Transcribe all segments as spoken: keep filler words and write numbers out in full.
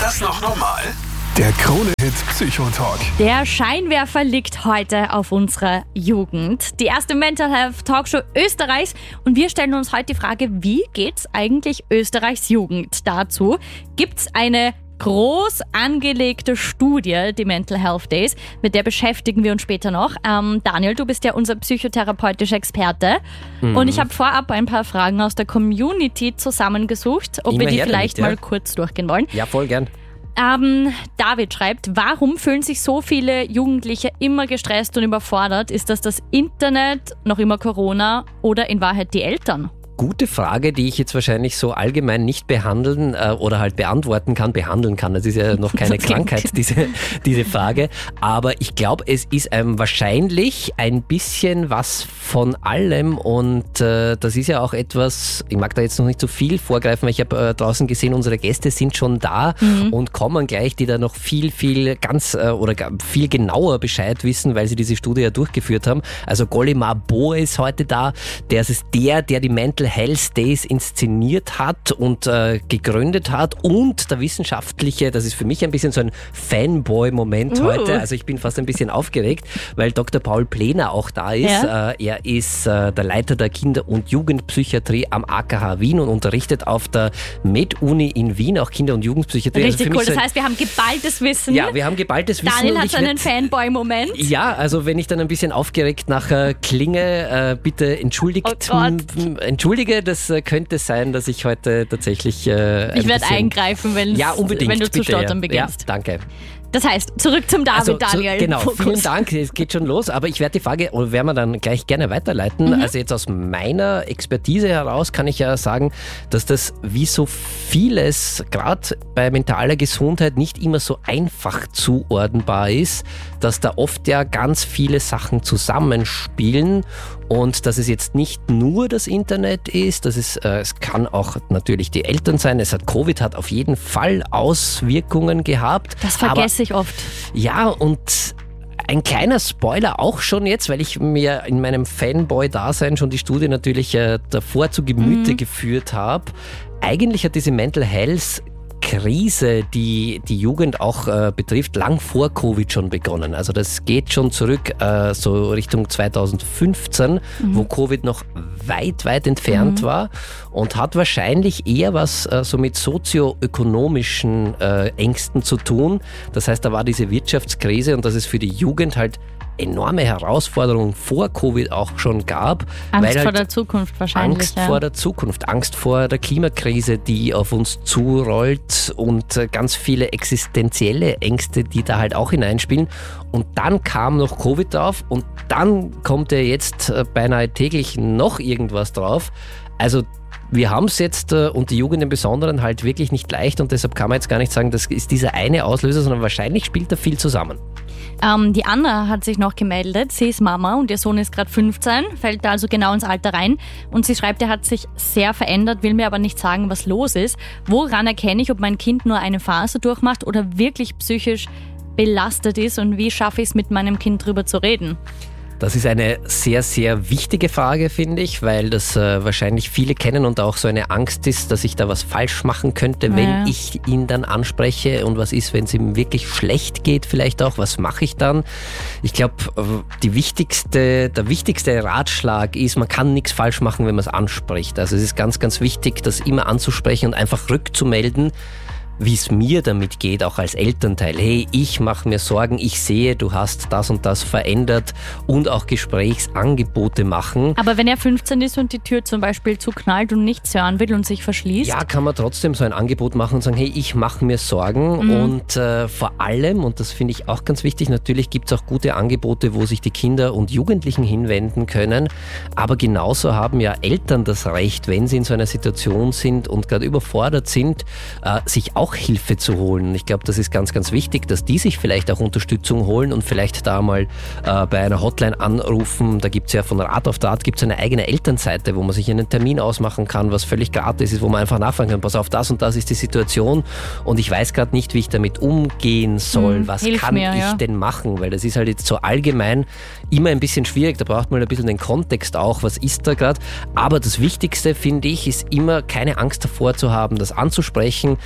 Ist das noch normal? Der Krone-Hit Psychotalk. Der Scheinwerfer liegt heute auf unserer Jugend. Die erste Mental Health Talkshow Österreichs. Und wir stellen uns heute die Frage, wie geht's eigentlich Österreichs Jugend dazu? Gibt's eine groß angelegte Studie, die Mental Health Days, mit der beschäftigen wir uns später noch. Ähm, Daniel, du bist ja unser psychotherapeutischer Experte mhm. und ich habe vorab ein paar Fragen aus der Community zusammengesucht, ob Immer wir die her vielleicht damit, mal ja? kurz durchgehen wollen. Ja, voll gern. Ähm, David schreibt, warum fühlen sich so viele Jugendliche immer gestresst und überfordert? Ist das das Internet, noch immer Corona oder in Wahrheit die Eltern? Gute Frage, die ich jetzt wahrscheinlich so allgemein nicht behandeln äh, oder halt beantworten kann. Behandeln kann, das ist ja noch keine Krankheit, diese, diese Frage. Aber ich glaube, es ist ähm, wahrscheinlich ein bisschen was von allem und äh, das ist ja auch etwas, ich mag da jetzt noch nicht so viel vorgreifen, weil ich habe äh, draußen gesehen, unsere Gäste sind schon da mhm. und kommen gleich, die da noch viel, viel ganz äh, oder viel genauer Bescheid wissen, weil sie diese Studie ja durchgeführt haben. Also Golimar Bo ist heute da, der ist der, der die Mental Health Days inszeniert hat und äh, gegründet hat und der wissenschaftliche, das ist für mich ein bisschen so ein Fanboy-Moment uh. heute, also ich bin fast ein bisschen aufgeregt, weil Doktor Paul Plener auch da ist. Ja. Äh, er ist äh, der Leiter der Kinder- und Jugendpsychiatrie am A K H Wien und unterrichtet auf der Med-Uni in Wien auch Kinder- und Jugendpsychiatrie. Richtig also cool, so das heißt, wir haben geballtes Wissen. Ja, wir haben geballtes Wissen. Daniel hat so einen Fanboy-Moment. Ja, also wenn ich dann ein bisschen aufgeregt nachher klinge, äh, bitte entschuldigt, oh m- entschuldige, das könnte sein, dass ich heute tatsächlich äh, Ich werde eingreifen, wenn, ja, unbedingt, wenn du zu bitte, stottern ja. beginnst. Ja, danke. Das heißt, zurück zum David, also, Daniel. Zu, genau, Fokus. Vielen Dank, es geht schon los, aber ich werde die Frage, oder werden wir dann gleich gerne weiterleiten. Mhm. Also jetzt aus meiner Expertise heraus kann ich ja sagen, dass das wie so vieles, gerade bei mentaler Gesundheit, nicht immer so einfach zuordnenbar ist, dass da oft ja ganz viele Sachen zusammenspielen und dass es jetzt nicht nur das Internet ist, dass es, äh, es kann auch natürlich die Eltern sein, es hat Covid, hat auf jeden Fall Auswirkungen gehabt. Das vergesse ich oft. Ja, und ein kleiner Spoiler auch schon jetzt, weil ich mir in meinem Fanboy-Dasein schon die Studie natürlich äh, davor zu Gemüte mhm. geführt habe. Eigentlich hat diese Mental Health Krise, die die Jugend auch äh, betrifft, lang vor Covid schon begonnen. Also das geht schon zurück äh, so Richtung zwanzig fünfzehn, mhm. wo Covid noch weit, weit entfernt mhm. war und hat wahrscheinlich eher was äh, so mit sozioökonomischen äh, Ängsten zu tun. Das heißt, da war diese Wirtschaftskrise und dass es für die Jugend halt enorme Herausforderungen vor Covid auch schon gab. Angst weil halt vor der Zukunft wahrscheinlich. Angst ja. vor der Zukunft, Angst vor der Klimakrise, die auf uns zurollt und ganz viele existenzielle Ängste, die da halt auch hineinspielen. Und dann kam noch Covid drauf und dann kommt ja jetzt beinahe täglich noch irgendwas drauf. Also wir haben es jetzt äh, und die Jugend im Besonderen halt wirklich nicht leicht und deshalb kann man jetzt gar nicht sagen, das ist dieser eine Auslöser, sondern wahrscheinlich spielt da viel zusammen. Ähm, die Anna hat sich noch gemeldet, sie ist Mama und ihr Sohn ist gerade fünfzehn, fällt da also genau ins Alter rein und sie schreibt, er hat sich sehr verändert, will mir aber nicht sagen, was los ist. Woran erkenne ich, ob mein Kind nur eine Phase durchmacht oder wirklich psychisch belastet ist und wie schaffe ich es, mit meinem Kind drüber zu reden? Das ist eine sehr, sehr wichtige Frage, finde ich, weil das äh, wahrscheinlich viele kennen und auch so eine Angst ist, dass ich da was falsch machen könnte, wenn ja. ich ihn dann anspreche und was ist, wenn es ihm wirklich schlecht geht vielleicht auch, was mache ich dann? Ich glaube, die wichtigste, der wichtigste Ratschlag ist, man kann nichts falsch machen, wenn man es anspricht. Also es ist ganz, ganz wichtig, das immer anzusprechen und einfach rückzumelden, wie es mir damit geht, auch als Elternteil. Hey, ich mache mir Sorgen, ich sehe, du hast das und das verändert und auch Gesprächsangebote machen. Aber wenn er fünfzehn ist und die Tür zum Beispiel zuknallt und nichts hören will und sich verschließt? Ja, kann man trotzdem so ein Angebot machen und sagen, hey, ich mache mir Sorgen mhm. und äh, vor allem, und das finde ich auch ganz wichtig, natürlich gibt es auch gute Angebote, wo sich die Kinder und Jugendlichen hinwenden können, aber genauso haben ja Eltern das Recht, wenn sie in so einer Situation sind und gerade überfordert sind, äh, sich auch Hilfe zu holen. Ich glaube, das ist ganz, ganz wichtig, dass die sich vielleicht auch Unterstützung holen und vielleicht da mal äh, bei einer Hotline anrufen. Da gibt es ja von Rat auf Tat gibt's eine eigene Elternseite, wo man sich einen Termin ausmachen kann, was völlig gratis ist, wo man einfach nachfragen kann, pass auf, das und das ist die Situation und ich weiß gerade nicht, wie ich damit umgehen soll. Hm, was kann mir, ich ja. denn machen? Weil das ist halt jetzt so allgemein immer ein bisschen schwierig. Da braucht man ein bisschen den Kontext auch, was ist da gerade. Aber das Wichtigste, finde ich, ist immer keine Angst davor zu haben, das anzusprechen, bei sich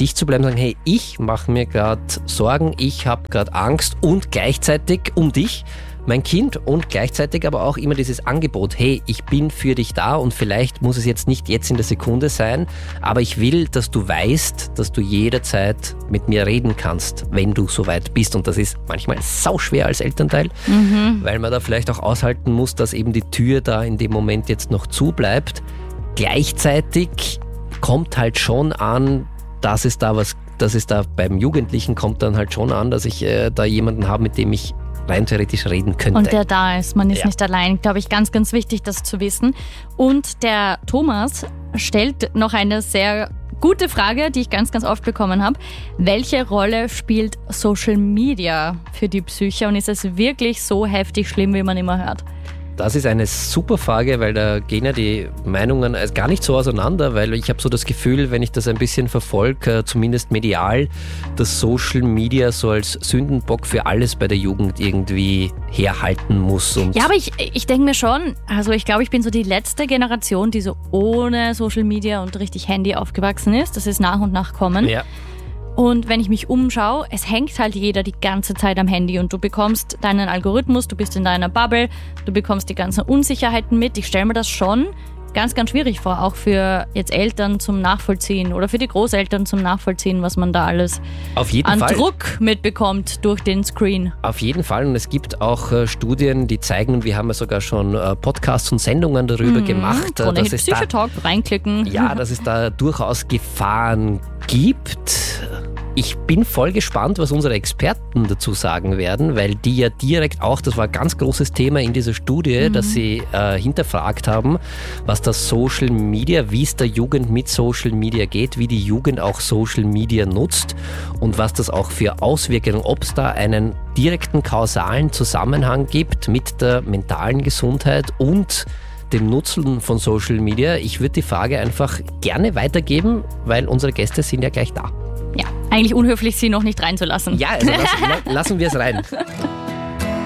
sich zu bleiben, sagen, hey, ich mache mir gerade Sorgen, ich habe gerade Angst und gleichzeitig um dich, mein Kind, und gleichzeitig aber auch immer dieses Angebot, hey, ich bin für dich da und vielleicht muss es jetzt nicht jetzt in der Sekunde sein, aber ich will, dass du weißt, dass du jederzeit mit mir reden kannst, wenn du soweit bist. Und das ist manchmal sauschwer als Elternteil, mhm. weil man da vielleicht auch aushalten muss, dass eben die Tür da in dem Moment jetzt noch zu bleibt. Gleichzeitig kommt halt schon an, dass es da was, dass es da beim Jugendlichen kommt dann halt schon an, dass ich äh, da jemanden habe, mit dem ich rein theoretisch reden könnte. Und der da ist, man ist ja. nicht allein. Glaube ich, ganz, ganz wichtig, das zu wissen. Und der Thomas stellt noch eine sehr gute Frage, die ich ganz, ganz oft bekommen habe. Welche Rolle spielt Social Media für die Psyche und ist es wirklich so heftig schlimm, wie man immer hört? Das ist eine super Frage, weil da gehen ja die Meinungen gar nicht so auseinander, weil ich habe so das Gefühl, wenn ich das ein bisschen verfolge, zumindest medial, dass Social Media so als Sündenbock für alles bei der Jugend irgendwie herhalten muss. Und ja, aber ich, ich denke mir schon, also ich glaube, ich bin so die letzte Generation, die so ohne Social Media und richtig Handy aufgewachsen ist. Das ist nach und nach kommen. Ja. Und wenn ich mich umschaue, es hängt halt jeder die ganze Zeit am Handy und du bekommst deinen Algorithmus, du bist in deiner Bubble, du bekommst die ganzen Unsicherheiten mit. Ich stelle mir das schon ganz, ganz schwierig vor, auch für jetzt Eltern zum Nachvollziehen oder für die Großeltern zum Nachvollziehen, was man da alles Auf jeden an Fall. Druck mitbekommt durch den Screen. Auf jeden Fall, und es gibt auch äh, Studien, die zeigen, und wir haben ja sogar schon äh, Podcasts und Sendungen darüber mhm. gemacht, äh, dass es da, Psychotalk reinklicken. ja, dass es da durchaus Gefahren gibt. Ich bin voll gespannt, was unsere Experten dazu sagen werden, weil die ja direkt auch, das war ein ganz großes Thema in dieser Studie, mhm. dass sie äh, hinterfragt haben, was das Social Media, wie es der Jugend mit Social Media geht, wie die Jugend auch Social Media nutzt und was das auch für Auswirkungen, ob es da einen direkten kausalen Zusammenhang gibt mit der mentalen Gesundheit und dem Nutzen von Social Media. Ich würde die Frage einfach gerne weitergeben, weil unsere Gäste sind ja gleich da. Ja, eigentlich unhöflich, sie noch nicht reinzulassen. Ja, also lassen, lassen wir es rein.